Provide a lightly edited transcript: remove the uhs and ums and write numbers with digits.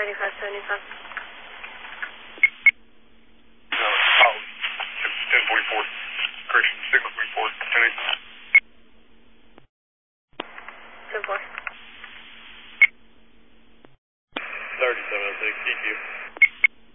9575. No, 1044. Correction, signal 34. 10-4. 3706, EQ.